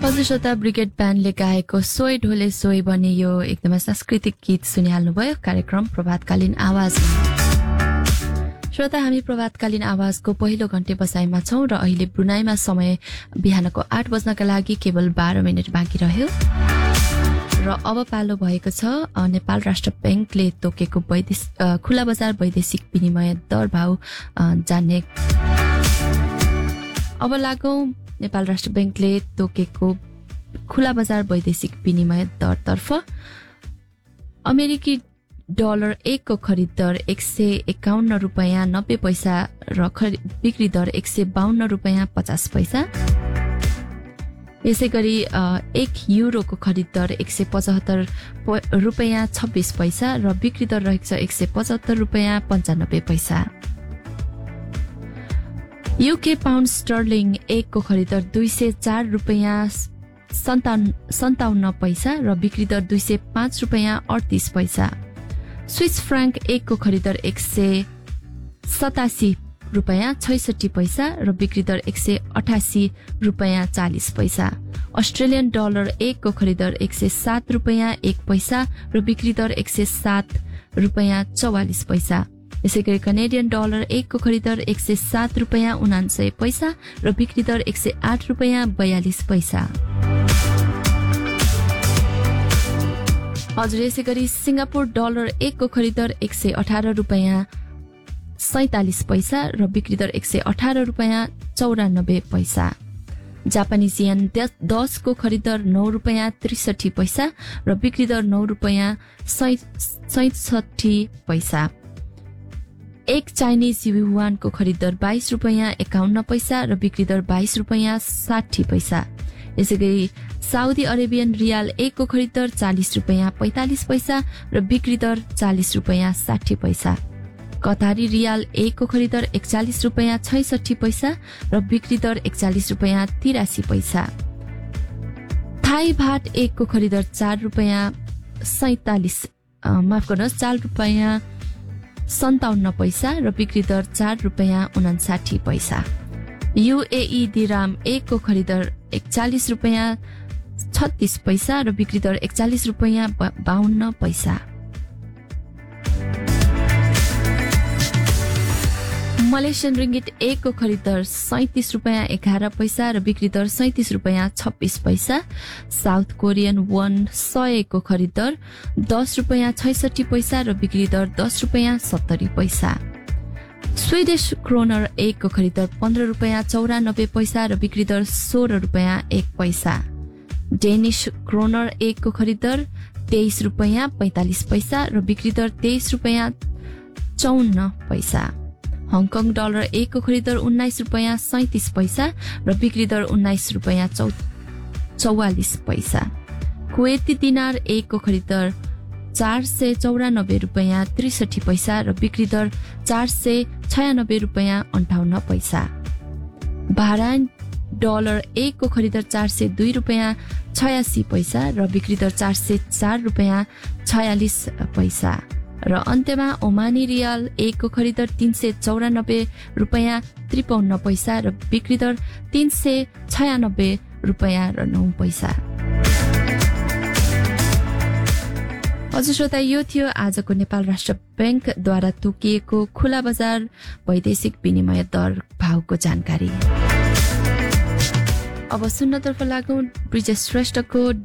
हजुर श्रोता ब्रिगेड ब्यान्डले गाएको सोही ढोले सोही बने यो एकदमै सांस्कृतिक गीत सुनिहाल्नुभयो कार्यक्रम प्रभातकालीन आवाज। श्रोता हामी प्रभातकालीन आवाजको पहिलो घण्टे बसाइमा छौं र अहिले ब्रुनाईमा समय बिहानको 8 बज्नका लागि केवल 12 मिनेट बाँकी रह्यो र अब पालो भएको छ नेपाल राष्ट्र बैंकले तोकेको खुला बजार वैदेशिक विनिमय दर भाव जान्ने। अब लागौं नेपाल राष्ट्र बैंकले तोकेको खुला बजार वैदेशिक विनिमय दरतर्फ। अमेरिकी डलर 1 को खरिद दर 151 रुपैयाँ 90 पैसा र बिक्री दर 152 रुपैयाँ 50 पैसा। यसैगरी 1 युरोको खरिद दर 175 रुपैयाँ 26 पैसा र बिक्री दर रहेको छ 175 रुपैयाँ 95 पैसा। यूके पाउन्ड स्टर्लिङ 1 को खरिद दर 204 रुपैयाँ 57 पैसा र बिक्री दर 205 रुपैयाँ 38 पैसा। स्विस फ्रांक 1 को खरिद दर 187 रुपैयाँ 66 पैसा र बिक्री दर 188 रुपैयाँ 40 पैसा। अस्ट्रेलियन डलर 1 को खरिद दर 107 रुपैयाँ 1 पैसा र बिक्री दर 107 रुपैयाँ 44 पैसा। यसैगरी कनेडियन डलर 1 को खरिद दर 107 रुपैयाँ 99 पैसा र बिक्री दर 108 रुपैयाँ 42 पैसा। हजुर यसैगरी सिंगापुर डलर 1 को खरिद दर 118 रुपैयाँ 47 पैसा र बिक्री दर 118 रुपैयाँ 94 पैसा। जापानिज येन 10 को खरिद दर 9 रुपैयाँ 63 पैसा र बिक्री दर 9 रुपैयाँ 67 पैसा। एक चाइनिज युआन को खरिद दर 22 रुपैयाँ 51 पैसा र बिक्री दर 22 रुपैयाँ 60 पैसा। यसैगरी साउदी अरेबियन रियाल 1 को खरिद दर 40 रुपैयाँ 45 पैसा र बिक्री दर 40 रुपैयाँ 60 पैसा। कतारी रियाल 1 को खरिद दर 41 रुपैयाँ 66 पैसा र बिक्री दर 41 रुपैयाँ 83 पैसा। थाई भाट 1 को खरिद दर 4 रुपैयाँ 4 रुपैयाँ 57 पैसा र बिक्री दर 4 रुपैयाँ 59 पैसा। यूएई दिराम 1 को खरिद दर 41 रुपैयाँ 36 पैसा र बिक्री दर 41 रुपैयाँ 52 पैसा। मलेसियन रिंगिट 1 को खरिद दर 37 रुपैयाँ 11 पैसा र बिक्री दर 37 रुपैयाँ 26 पैसा। साउथ कोरियन वोन 100 को खरिद दर 10 रुपैयाँ 66 पैसा र बिक्री दर 10 रुपैयाँ 70 पैसा। स्वीडिश क्रोनर 1 को खरिद दर 15 रुपैयाँ 94 पैसा र बिक्री दर 16 रुपैयाँ 1 पैसा। डेनिश क्रोनर 1 को खरिद दर 23 रुपैयाँ 45 पैसा र बिक्री दर 23 रुपैयाँ 54 पैसा। हङकङ डलर 1 को खरिद दर 19 रुपैयाँ 37 पैसा र बिक्री दर 19 रुपैयाँ 44 पैसा। कुवेती दिनार 1 को खरिद दर 494 रुपैयाँ 63 पैसा र बिक्री दर 496 रुपैयाँ 58 पैसा। बहराइन डलर 1 को खरिद दर 402 रुपैयाँ 86 पैसा र बिक्री दर 404 रुपैयाँ 46 पैसा। र अन्त्यमा ओमानी रियाल 1 को खरिद दर 394 रुपैयाँ 53 पैसा र बिक्री दर 396 रुपैयाँ 9 पैसा। हजुर श्रोता यो थियो आजको नेपाल राष्ट्र बैंकद्वारा तोकिएको खुला बजार वैदेशिक विनिमय दर भावको जानकारी। अब सुन्नतर्फ लागौं ब्रिजेश श्रेष्ठको